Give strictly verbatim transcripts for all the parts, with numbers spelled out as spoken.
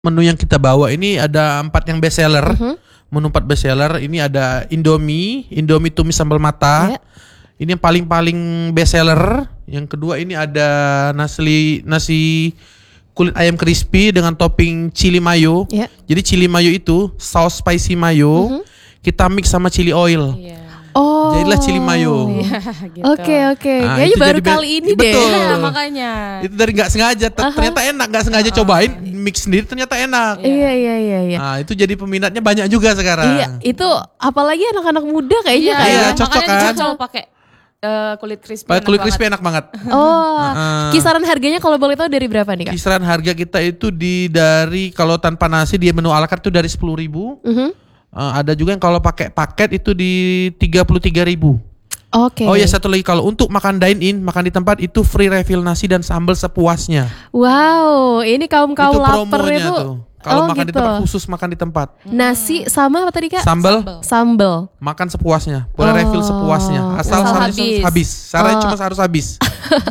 Menu yang kita bawa ini ada empat yang best seller. Uh-huh. Menu empat best seller. Ini ada Indomie, Indomie tumis sambal mata. Yeah. Ini yang paling-paling best seller. Yang kedua ini ada nasi nasi kulit ayam crispy dengan topping chili mayo. Yeah. Jadi chili mayo itu saus spicy mayo. Uh-huh. Kita mix sama chili oil. Yeah. Oh. Jadilah chili mayo. Gitu. Oke oke. Nah, Kayaknya baru jadi kali ini betul. deh. Nah, makanya. Itu dari nggak sengaja. Uh-huh. Ternyata enak, nggak sengaja uh-huh. cobain mix sendiri ternyata enak. Iya iya iya. iya. Nah itu jadi peminatnya banyak juga sekarang. Iya itu apalagi anak-anak muda kayaknya Iya, kayak. Iya, cocok makanya kan? cocok pakai uh, kulit crispy. Pakai enak kulit banget. crispy enak banget. Oh, Uh-uh. kisaran harganya kalau boleh tahu dari berapa nih Kak? Kisaran harga kita itu di dari kalau tanpa nasi dia menu ala carte itu dari sepuluh ribu. Uh-huh. Uh, ada juga yang kalau pakai paket itu di tiga puluh tiga ribu. Oke. Okay. Oh ya satu lagi kalau untuk makan dine in, makan di tempat itu free refill nasi dan sambal sepuasnya. Wow, ini kaum-kaum Itu lapar promonya itu. tuh. Kalau Oh, makan gitu. di tempat khusus makan di tempat. Nasi sama apa tadi Kak? Sambal, Sambal. makan sepuasnya. Boleh Oh. refill sepuasnya. Asal Asal harus habis. habis. Syaratnya Oh. cuma harus habis.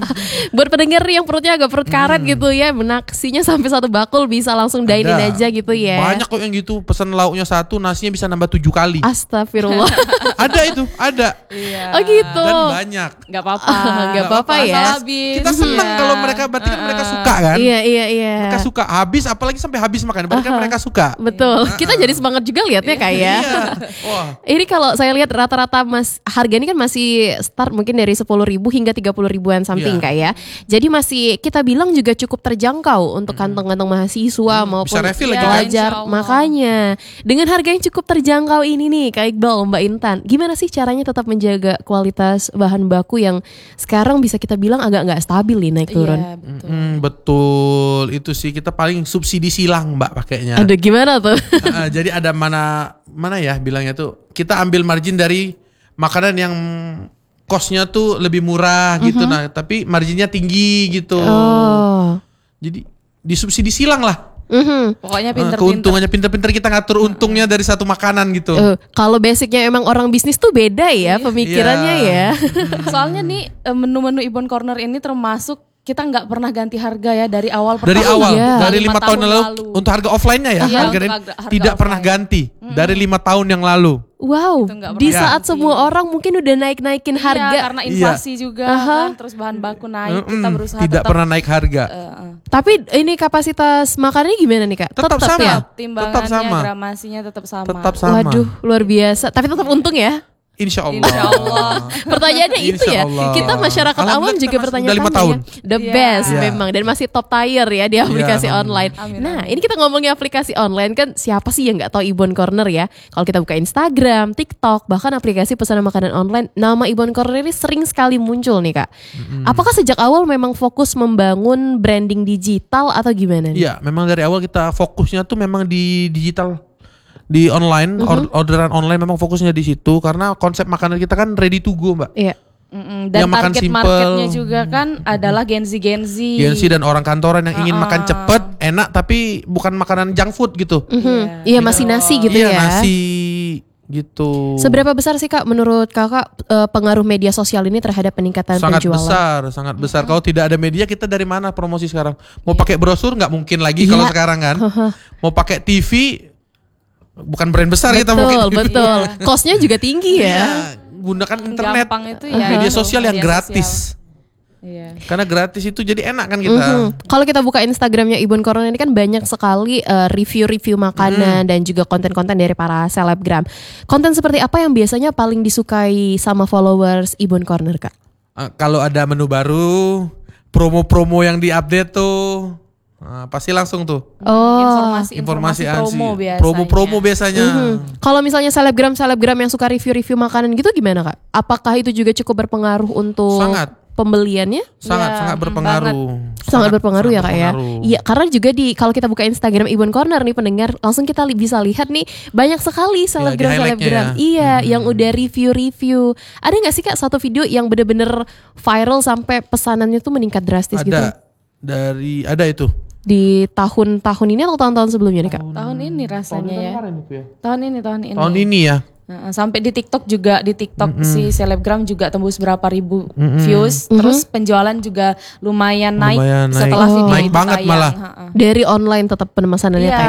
Buat pendengar yang perutnya agak perut karet Hmm. gitu ya, naksinya sampai satu bakul bisa langsung dine in Ada. aja gitu ya. Banyak kok yang gitu. Pesan lauknya satu, nasinya bisa nambah tujuh kali. Astagfirullah. Ada itu, ada. Iya. Oh gitu. Dan banyak. Gak apa-apa. Nggak apa-apa ya. Asal habis. Kita senang Iya. kalau mereka, berarti kan mereka suka kan? Iya iya iya. Mereka suka habis, apalagi sampai habis makan. Berarti kan mereka suka. Betul. Kita jadi semangat juga liatnya Kak ya. Iya. Wah. Ini kalau saya lihat rata-rata mas harga ini kan masih start mungkin dari sepuluh ribu hingga tiga puluh ribuan something Iya. Kak ya. Jadi masih kita bilang juga cukup terjangkau untuk kantong-kantong mahasiswa maupun Bisa refill lagi kan? pelajar. Insya Allah. Makanya dengan harga yang cukup terjangkau ini nih Kak Iqbal, Mbak Intan, gimana sih caranya tetap menjaga kualitas bahan baku yang sekarang bisa kita bilang agak nggak stabil nih naik turun? Iya, betul. Mm, betul. Itu sih kita paling subsidi silang Mbak pakainya. Aduh gimana tuh? Uh, jadi ada mana mana ya bilangnya tuh kita ambil margin dari makanan yang costnya tuh lebih murah gitu, nah tapi marginnya tinggi gitu. Oh. Jadi disubsidi silang lah. Mhm. Pokoknya Uh, pinter-pinter. keuntungannya pinter-pinter kita ngatur untungnya dari satu makanan gitu. Eh, kalau basicnya emang orang bisnis tuh beda ya pemikirannya Iya. ya. Soalnya nih eh, menu-menu Ibon Corner ini termasuk kita nggak pernah ganti harga ya dari awal Dari pertama. awal, iya. dari lima tahun yang lalu, untuk harga offline-nya ya, Iya, harga untuk ini harga- harga tidak pernah offline. ganti dari lima tahun yang lalu. Wow, Itu nggak di pernah saat ganti. semua orang mungkin udah naik-naikin Iya, harga. karena inflasi juga Aha. kan, terus bahan baku naik, Mm-mm, kita berusaha tidak tetap, pernah naik harga. eh, eh, Tapi ini kapasitas makanannya gimana nih Kak? Tetap sama. ya? timbangannya, Tetap sama. gramasinya tetap sama. Tetap sama. Waduh, luar biasa. Tapi tetap untung ya. Insya Allah. Insya Allah. Pertanyaannya itu Insya ya. Allah. Kita masyarakat awam Alhamdulillah juga kita masih- bertanya udah lima tahun. The Iya. best Iya. memang dan masih top tier ya di aplikasi Iya. online. Amin, Nah, amin. ini kita ngomongin aplikasi online kan siapa sih yang nggak tahu Ibon Corner ya? Kalau kita buka Instagram, TikTok, bahkan aplikasi pesanan makanan online, nama Ibon Corner ini sering sekali muncul nih Kak. Apakah sejak awal memang fokus membangun branding digital atau gimana nih? Iya, memang dari awal kita fokusnya tuh memang di digital, di online, or- orderan online memang fokusnya di situ karena konsep makanan kita kan ready to go, Mbak. Iya. Mm-mm, dan Yang makan target simple. marketnya juga kan adalah Gen Z Gen Z. Gen Z dan orang kantoran yang ingin Uh-uh. makan cepet, enak tapi bukan makanan junk food gitu. Mhm. Iya, masih nasi gitu Iya, ya. nasi gitu. Seberapa besar sih Kak menurut Kakak eh, pengaruh media sosial ini terhadap peningkatan Sangat penjualan? besar, sangat besar. Kalau tidak ada media kita dari mana promosi sekarang? Mau pakai brosur nggak mungkin lagi Iya. kalau sekarang kan. Mau pakai T V bukan brand besar kita Betul, mungkin. betul. Cost-nya juga tinggi ya. Iya, gunakan internet. Gampang itu ya. Media sosial yang Media gratis. sosial. Iya. Karena gratis itu jadi enak kan kita. Mhm. Kalau kita buka Instagramnya Ibon Corner ini kan banyak sekali eh, review-review makanan dan juga konten-konten dari para selebgram. Konten seperti apa yang biasanya paling disukai sama followers Ibon Corner Kak? Eh, kalau ada menu baru, promo-promo yang diupdate tuh, nah, pasti langsung tuh. Oh, Informasi Informasi promo ansi, biasanya. promo-promo biasanya. mhm. Kalau misalnya selebgram-selebgram yang suka review-review makanan gitu gimana Kak? Apakah itu juga cukup berpengaruh untuk Sangat. pembeliannya? Sangat Iya, sangat mm, berpengaruh. Sangat berpengaruh ya Kak ya. berpengaruh. Iya, karena juga di kalau kita buka Instagram Ibon Corner nih pendengar, langsung kita li- bisa lihat nih banyak sekali selebgram selebgram. highlightnya ya. Iya, Hmm. yang udah review-review. Ada nggak sih Kak satu video yang bener-bener viral sampai pesanannya tuh meningkat drastis Ada gitu? dari ada itu. Di tahun-tahun ini atau tahun-tahun sebelumnya nih Kak? Tahun ini rasanya ya. Tahun ini, tahun ini. Tahun ini ya. Heeh, sampai di TikTok juga, di TikTok si selebgram juga tembus berapa ribu views, terus penjualan juga lumayan naik Lumayan naik. setelah Oh. video Naik itu banget tayang. malah. Heeh. Dari online tetap pemesanannya Iya. kayak